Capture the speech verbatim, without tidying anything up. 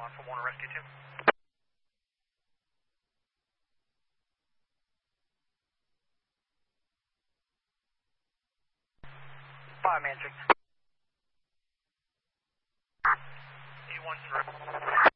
on for Warner Rescue two. Five man six. eight one three.